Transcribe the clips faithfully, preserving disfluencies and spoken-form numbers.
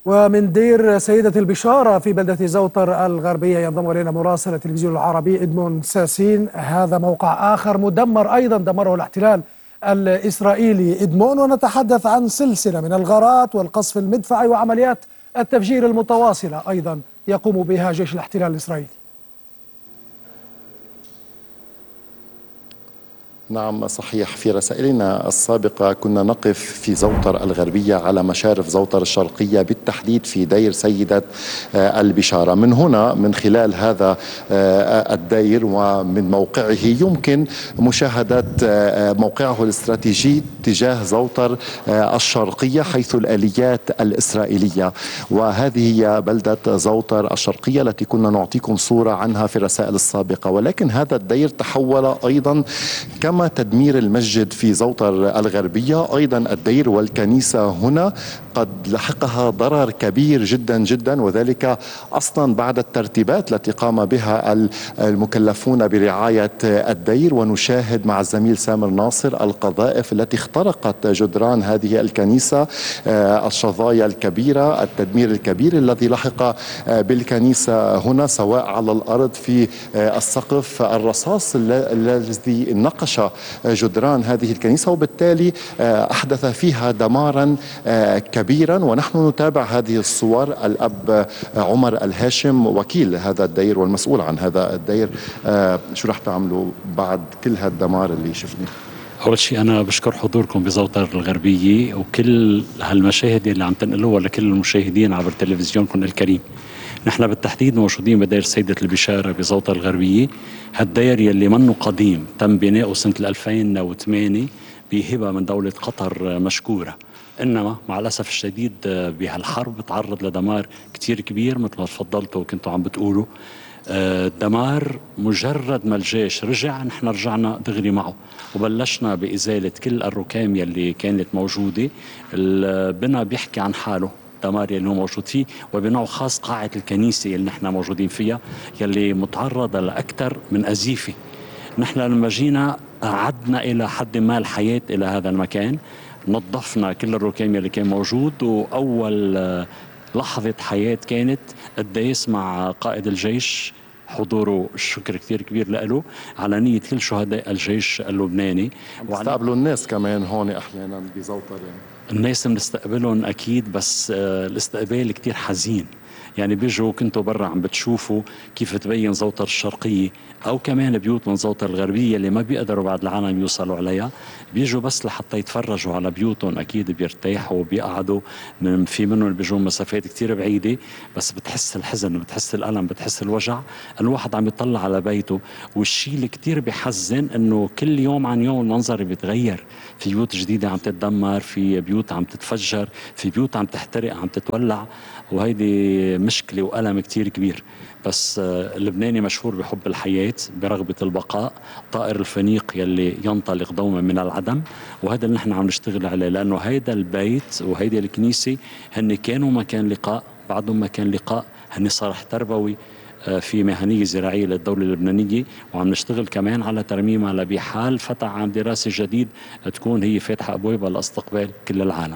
ومن دير سيدة البشارة في بلدة زوطر الغربية ينضم إلينا مراسل التلفزيون العربي إدمون ساسين. هذا موقع آخر مدمر أيضا دمره الاحتلال الإسرائيلي إدمون، ونتحدث عن سلسلة من الغارات والقصف المدفعي وعمليات التفجير المتواصلة أيضا يقوم بها جيش الاحتلال الإسرائيلي. نعم صحيح، في رسائلنا السابقة كنا نقف في زوطر الغربية على مشارف زوطر الشرقية، بالتحديد في دير سيدة البشارة. من هنا من خلال هذا الدير ومن موقعه يمكن مشاهدة موقعه الاستراتيجي تجاه زوطر الشرقية حيث الآليات الإسرائيلية، وهذه هي بلدة زوطر الشرقية التي كنا نعطيكم صورة عنها في الرسائل السابقة. ولكن هذا الدير تحول أيضا كما تدمير المسجد في زوطر الغربية، أيضا الدير والكنيسة هنا قد لحقها ضرر كبير جدا جدا، وذلك أصلا بعد الترتيبات التي قام بها المكلفون برعاية الدير. ونشاهد مع الزميل سامر ناصر القذائف التي اخترقت جدران هذه الكنيسة، الشظايا الكبيرة، التدمير الكبير الذي لحق بالكنيسة هنا سواء على الأرض في السقف، الرصاص الذي نقش جدران هذه الكنيسة وبالتالي أحدث فيها دمارا كبيرا. ونحن نتابع هذه الصور. الأب عمر الهاشم وكيل هذا الدير والمسؤول عن هذا الدير، شو رح تعملوا بعد كل هالدمار اللي شفناه؟ أول شيء أنا بشكر حضوركم بزوطر الغربية وكل هالمشاهد اللي عم تنقلوها لكل المشاهدين عبر تلفزيونكم الكريم. نحن بالتحديد موجودين بدير سيدة البشارة بزوطر الغربية، هالدير يلي منه قديم، تم بناؤه سنة ألفين وثمانية بهبة من دولة قطر مشكورة. إنما مع الأسف الشديد بهالحرب تعرض لدمار كتير كبير مثل ما تفضلتوا وكنتوا عم بتقولوا. الدمار مجرد ما الجيش رجع نحن رجعنا دغري معه وبلشنا بإزالة كل الركام يلي كانت موجودة. البنا بيحكي عن حاله، الدمار يلي هو موجود فيه، وبنوع خاص قاعة الكنيسة اللي نحن موجودين فيها يلي متعرضة لأكثر من أزيفة. نحن لما جينا أعدنا إلى حد ما الحياة إلى هذا المكان، نظفنا كل الركام اللي كان موجود، وأول لحظة حياة كانت قديس مع قائد الجيش، حضوره الشكر كثير كبير له على نية كل شهداء الجيش اللبناني. بيستقبلوا الناس كمان هون أحيانا بزوطر؟ يعني الناس بنستقبلهم أكيد، بس الاستقبال كتير حزين. يعني بيجوا كنتوا برا عم بتشوفوا كيف تبين زوطر الشرقية أو كمان بيوت من زوطر الغربية اللي ما بيقدروا بعد العالم يوصلوا عليها، بيجوا بس لحتى يتفرجوا على بيوتهم. أكيد بيرتاحوا وبيقعدوا، من في منهم اللي بيجوا مسافات كتير بعيدة، بس بتحس الحزن، بتحس الألم، بتحس الوجع. الواحد عم يطلع على بيته، والشيء اللي كتير بيحزن إنه كل يوم عن يوم المنظر بيتغير. في بيوت جديدة عم تتدمر، في بيوت عم تتفجر، في بيوت عم تحترق، عم تتولع، وهيدي مشكلة وألم كتير كبير. بس اللبناني مشهور بحب الحياة، برغبة البقاء، طائر الفنيق يلي ينطلق دوما من العدم، وهذا اللي نحن عم نشتغل عليه. لأنه هيدا البيت وهيدي الكنيسة هن كانوا مكان لقاء، بعدهم مكان لقاء، هن صرح تربوي في مهنية زراعية للدولة اللبنانية، وعم نشتغل كمان على ترميمها لبحال فتح عام دراسي جديد تكون هي فاتحة أبوابها لاستقبال كل العالم.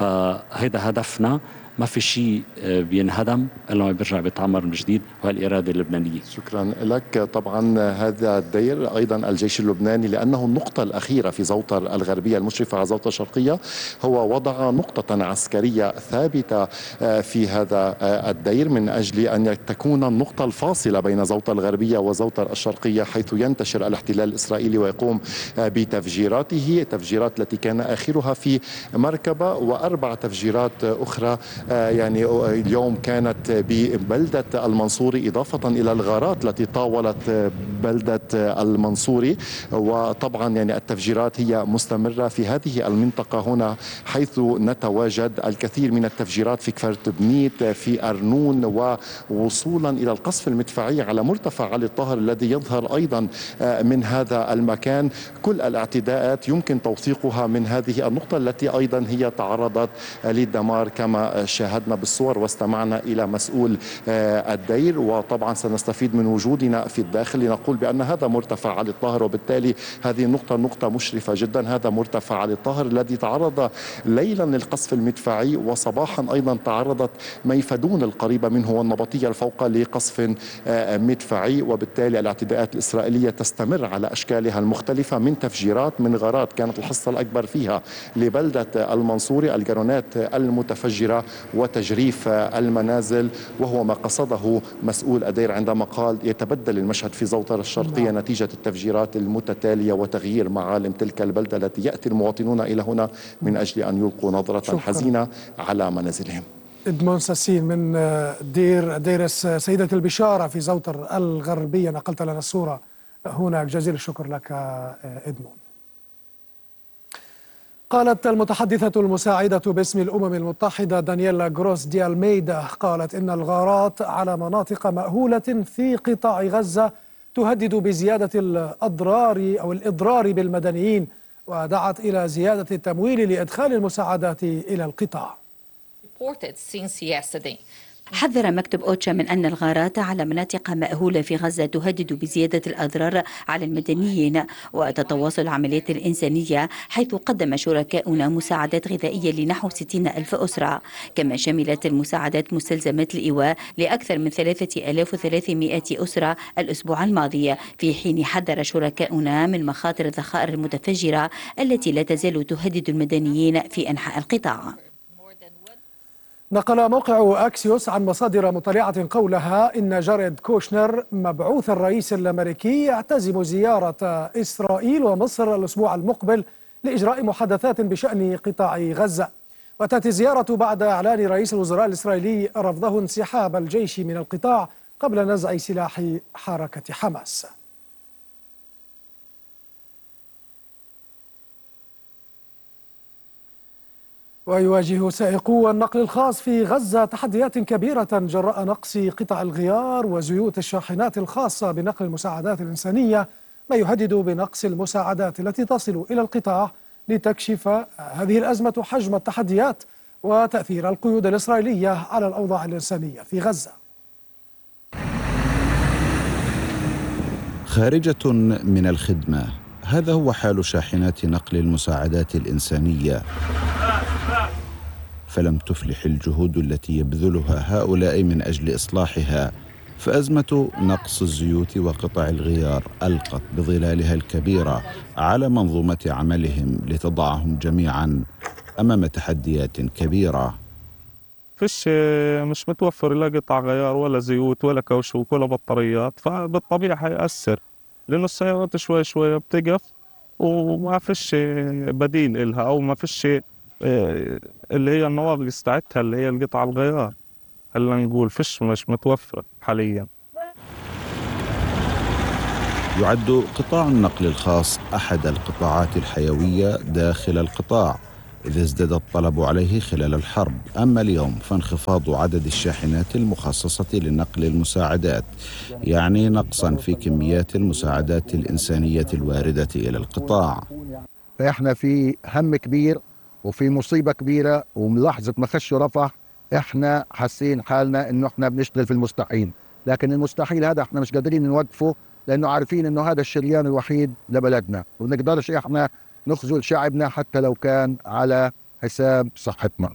فهذا هدفنا، ما في شيء بينهدم إلا ما بيرجع بيتعمر من جديد، وهالإرادة اللبنانية. شكرا لك. طبعا هذا الدير أيضا الجيش اللبناني، لأنه النقطة الأخيرة في زوطر الغربية المشرفة على زوطر الشرقية، هو وضع نقطة عسكرية ثابتة في هذا الدير من أجل أن تكون النقطة الفاصلة بين زوطر الغربية وزوطر الشرقية، حيث ينتشر الاحتلال الإسرائيلي ويقوم بتفجيراته، التفجيرات التي كان آخرها في مركبة، وأربع تفجيرات أخرى يعني اليوم كانت ببلدة المنصوري، إضافة إلى الغارات التي طاولت بلدة المنصوري. وطبعا يعني التفجيرات هي مستمرة في هذه المنطقة هنا حيث نتواجد. الكثير من التفجيرات في كفر تبنيت، في أرنون، ووصولا إلى القصف المدفعي على مرتفع علي الطاهر الذي يظهر أيضا من هذا المكان. كل الاعتداءات يمكن توثيقها من هذه النقطة التي أيضا هي تعرضت للدمار كما شاهدنا بالصور واستمعنا إلى مسؤول الدير، وطبعا سنستفيد من وجودنا في الداخل لنقول بأن هذا مرتفع علي الطاهر، وبالتالي هذه النقطة نقطة مشرفة جدا. هذا مرتفع علي الطاهر الذي تعرض ليلا للقصف المدفعي، وصباحا أيضا تعرضت ميفدون القريبة منه والنبطية الفوق لقصف مدفعي، وبالتالي الاعتداءات الإسرائيلية تستمر على أشكالها المختلفة من تفجيرات من غارات كانت الحصة الأكبر فيها لبلدة المنصورة، الجرونات المتفجرة وتجريف المنازل، وهو ما قصده مسؤول الدير عندما قال يتبدل المشهد في زوطر الشرقية نتيجة التفجيرات المتتالية وتغيير معالم تلك البلدة التي يأتي المواطنون إلى هنا من أجل أن يلقوا نظرة شكرا. حزينة على منازلهم. إدمون ساسين من دير دير سيدة البشارة في زوطر الغربية نقلت لنا الصورة هناك. جزيل الشكر لك إدمون. قالت المتحدثة المساعدة باسم الأمم المتحدة دانييلا غروس دي ألميدا قالت إن الغارات على مناطق مأهولة في قطاع غزة تهدد بزيادة الأضرار أو الإضرار بالمدنيين، ودعت إلى زيادة التمويل لإدخال المساعدات إلى القطاع. حذر مكتب أوتشا من أن الغارات على مناطق مأهولة في غزة تهدد بزيادة الأضرار على المدنيين، وتتواصل العمليات الإنسانية حيث قدم شركاؤنا مساعدات غذائية لنحو ستين ألف أسرة، كما شملت المساعدات مستلزمات الإيواء لأكثر من ثلاثة آلاف وثلاثمائة أسرة الأسبوع الماضي، في حين حذر شركاؤنا من مخاطر الذخائر المتفجرة التي لا تزال تهدد المدنيين في أنحاء القطاع. نقل موقع أكسيوس عن مصادر مطلعة قولها إن جاريد كوشنر مبعوث الرئيس الأمريكي يعتزم زيارة إسرائيل ومصر الأسبوع المقبل لإجراء محادثات بشأن قطاع غزة. وتأتي الزيارة بعد إعلان رئيس الوزراء الإسرائيلي رفضه انسحاب الجيش من القطاع قبل نزع سلاح حركة حماس. ويواجه سائقو النقل الخاص في غزة تحديات كبيرة جراء نقص قطع الغيار وزيوت الشاحنات الخاصة بنقل المساعدات الإنسانية، ما يهدد بنقص المساعدات التي تصل إلى القطاع. لتكشف هذه الأزمة حجم التحديات وتأثير القيود الإسرائيلية على الأوضاع الإنسانية في غزة. خارجة من الخدمة، هذا هو حال شاحنات نقل المساعدات الإنسانية، فلم تفلح الجهود التي يبذلها هؤلاء من أجل إصلاحها، فأزمة نقص الزيوت وقطع الغيار ألقت بظلالها الكبيرة على منظومة عملهم لتضعهم جميعا أمام تحديات كبيرة. فيش مش متوفر لا قطع غيار ولا زيوت ولا كاوشوك ولا بطاريات، فبالطبيعة حيأثر لأنه السيارات شوي شوي بتقف وما فيش بديل إلها، أو ما فيش اللي هي النواقص تاعتها اللي هي القطع الغيار، خلينا نقول فيش مش متوفرة حاليا. يعد قطاع النقل الخاص أحد القطاعات الحيوية داخل القطاع، إذ ازداد الطلب عليه خلال الحرب. أما اليوم فانخفاض عدد الشاحنات المخصصة لنقل المساعدات يعني نقصا في كميات المساعدات الإنسانية الواردة إلى القطاع. فإحنا في هم كبير وفي مصيبة كبيرة، وملاحظة ما خش رفح إحنا حاسين حالنا إنه إحنا بنشتغل في المستحيل، لكن المستحيل هذا إحنا مش قادرين نوقفه، لأنه عارفين إنه هذا الشريان الوحيد لبلدنا، ونقدرش إحنا نخذل شعبنا حتى لو كان على حساب صحتنا.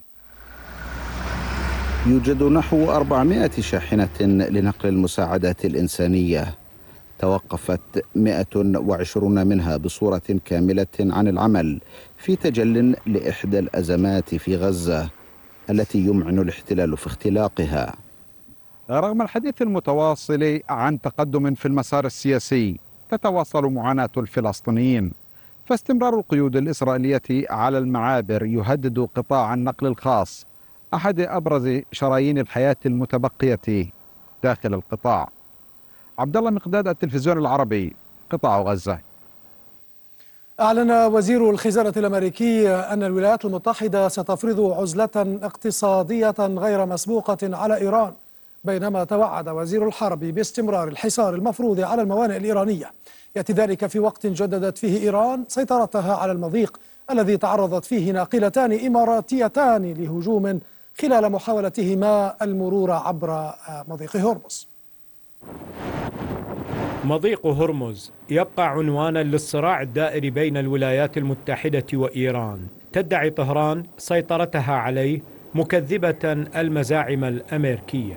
يوجد نحو أربعمائة شاحنة لنقل المساعدات الإنسانية، توقفت مئة وعشرون منها بصورة كاملة عن العمل في تجل لإحدى الأزمات في غزة التي يمعن الاحتلال في اختلاقها. رغم الحديث المتواصل عن تقدم في المسار السياسي، تتواصل معاناة الفلسطينيين، فاستمرار القيود الإسرائيلية على المعابر يهدد قطاع النقل الخاص، أحد أبرز شرايين الحياة المتبقية داخل القطاع. عبد الله مقداد، التلفزيون العربي، قطاع غزة. أعلن وزير الخزانة الأمريكي أن الولايات المتحدة ستفرض عزلة اقتصادية غير مسبوقة على إيران، بينما توعد وزير الحرب باستمرار الحصار المفروض على الموانئ الإيرانية. يأتي ذلك في وقت جددت فيه إيران سيطرتها على المضيق الذي تعرضت فيه ناقلتان إماراتيتان لهجوم خلال محاولتهما المرور عبر مضيق هرمز. مضيق هرمز يبقى عنوانا للصراع الدائري بين الولايات المتحدة وإيران. تدعي طهران سيطرتها عليه مكذبة المزاعم الأمريكية.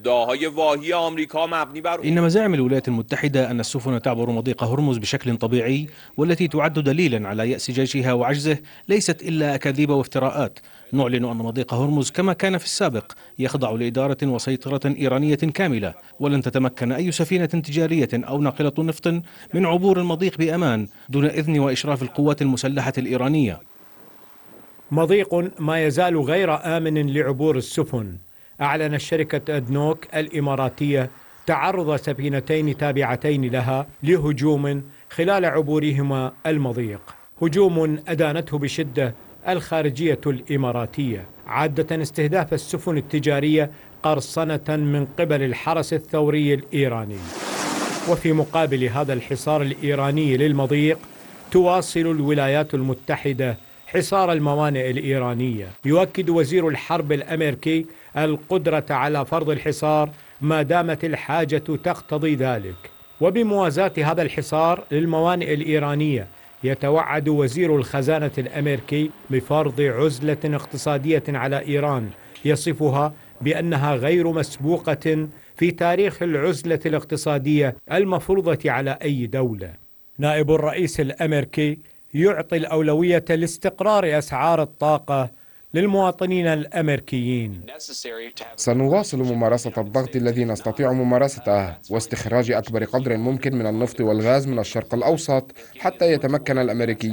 إن مزاعم الولايات المتحدة أن السفن تعبر مضيق هرمز بشكل طبيعي والتي تعد دليلا على يأس جيشها وعجزه ليست إلا أكاذيب وافتراءات. نعلن أن مضيق هرمز كما كان في السابق يخضع لإدارة وسيطرة إيرانية كاملة، ولن تتمكن أي سفينة تجارية أو ناقلة نفط من عبور المضيق بأمان دون إذن وإشراف القوات المسلحة الإيرانية. مضيق ما يزال غير آمن لعبور السفن. أعلنت شركة أدنوك الإماراتية تعرض سفينتين تابعتين لها لهجوم خلال عبورهما المضيق، هجوم أدانته بشدة الخارجية الإماراتية، عادة استهداف السفن التجارية قرصنة من قبل الحرس الثوري الإيراني. وفي مقابل هذا الحصار الإيراني للمضيق تواصل الولايات المتحدة حصار الموانئ الإيرانية. يؤكد وزير الحرب الأمريكي القدرة على فرض الحصار ما دامت الحاجة تقتضي ذلك. وبموازاة هذا الحصار للموانئ الإيرانية يتوعد وزير الخزانة الأمريكي بفرض عزلة اقتصادية على إيران يصفها بأنها غير مسبوقة في تاريخ العزلة الاقتصادية المفروضة على أي دولة. نائب الرئيس الأمريكي يعطي الأولوية لاستقرار أسعار الطاقة للمواطنين الأمريكيين. سنواصل ممارسة الضغط الذي نستطيع ممارسته واستخراج أكبر قدر ممكن من النفط والغاز من الشرق الأوسط حتى يتمكن الأمريكيون